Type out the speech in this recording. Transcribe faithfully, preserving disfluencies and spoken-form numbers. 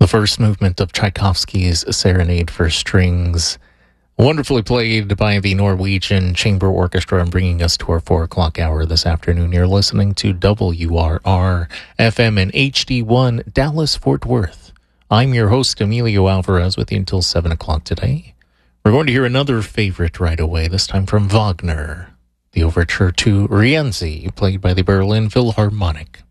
the first movement of Tchaikovsky's Serenade for Strings, wonderfully played by the Norwegian Chamber Orchestra, and bringing us to our four o'clock hour this afternoon. You're listening to W R R F M and H D one, Dallas-Fort Worth. I'm your host, Emilio Alvarez, with you until seven o'clock today. We're going to hear another favorite right away, this time from Wagner, the overture to Rienzi, played by the Berlin Philharmonic.